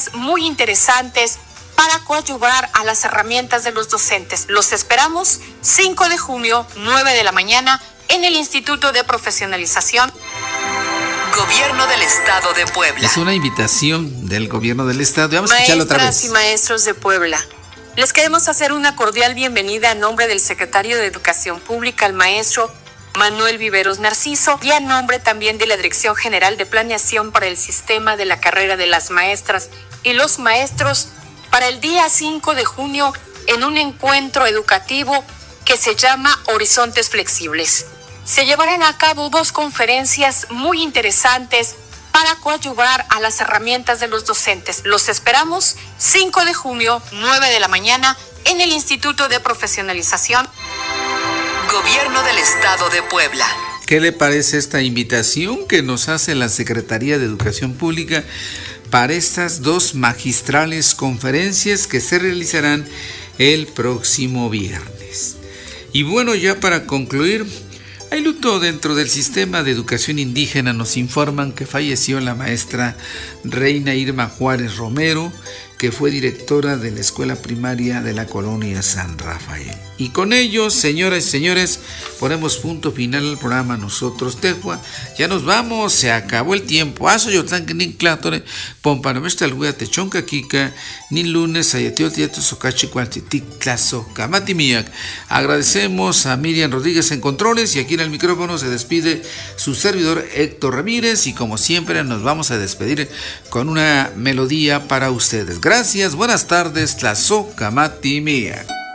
muy interesantes para coadyuvar a las herramientas de los docentes. Los esperamos 5 de junio, 9 de la mañana, en el Instituto de Profesionalización. Gobierno del Estado de Puebla. Es una invitación del Gobierno del Estado. Vamos a escucharlo otra vez. Maestras y maestros de Puebla, les queremos hacer una cordial bienvenida a nombre del Secretario de Educación Pública, el maestro Manuel Viveros Narciso, y a nombre también de la Dirección General de Planeación para el Sistema de la Carrera de las Maestras y los Maestros, para el día 5 de junio en un encuentro educativo que se llama Horizontes Flexibles. Se llevarán a cabo 2 conferencias muy interesantes para coadyuvar a las herramientas de los docentes. Los esperamos 5 de junio, 9 de la mañana, en el Instituto de Profesionalización. Gobierno del Estado de Puebla. ¿Qué le parece esta invitación que nos hace la Secretaría de Educación Pública para estas 2 magistrales conferencias que se realizarán el próximo viernes? Y bueno, ya para concluir, hay luto dentro del sistema de educación indígena. Nos informan que falleció la maestra Reina Irma Juárez Romero, que fue directora de la escuela primaria de la colonia San Rafael. Y con ello, señoras y señores, ponemos punto final al programa Nosotros Tejua. Ya nos vamos, se acabó el tiempo. Ni clatore, pompanamesta alguna techonca kika, ni lunes, ayatio tieto socachi cuantitic claso, kamatimiak. Agradecemos a Miriam Rodríguez en controles, y aquí en el micrófono se despide su servidor Héctor Ramírez, y como siempre nos vamos a despedir con una melodía para ustedes. Gracias, buenas tardes, Tlazocamatimiak.